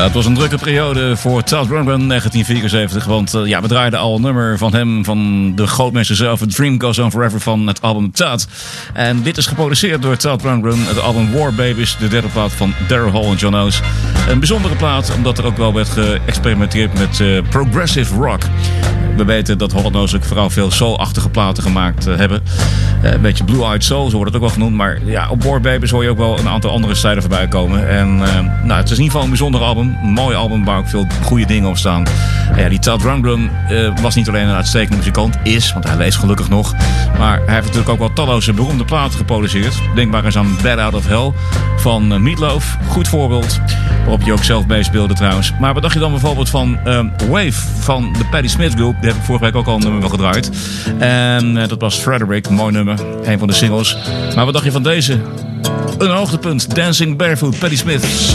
Het was een drukke periode voor Todd Rundgren 1974. Want we draaiden al een nummer van hem, van de grootmeester zelf, A Dream Goes On Forever van het album Todd. En dit is geproduceerd door Todd Rundgren. Het album War Babies, de derde plaat van Daryl Hall en John Oates. Een bijzondere plaat, omdat er ook wel werd geëxperimenteerd met progressive rock. We weten dat Hall & Oates ook vooral veel soul-achtige platen gemaakt hebben. Een beetje Blue-Eyed Soul, zo wordt het ook wel genoemd. Maar ja, op War Babies hoor je ook wel een aantal andere stijlen voorbij komen. En het is in ieder geval een bijzonder album. Een mooi album waar ook veel goede dingen op staan. Ja, die Todd Rundgren was niet alleen een uitstekende muzikant, want hij leeft gelukkig nog. Maar hij heeft natuurlijk ook wel talloze beroemde platen geproduceerd. Denk maar eens aan Bad Out of Hell van Meatloaf. Goed voorbeeld, waarop je ook zelf meespeelde trouwens. Maar wat dacht je dan bijvoorbeeld van Wave van de Patti Smith Group? Die heb ik vorige week ook al een nummer gedraaid. En dat was Frederick, een mooi nummer. Een van de singles. Maar wat dacht je van deze? Een hoogtepunt, Dancing Barefoot, Patti Smith.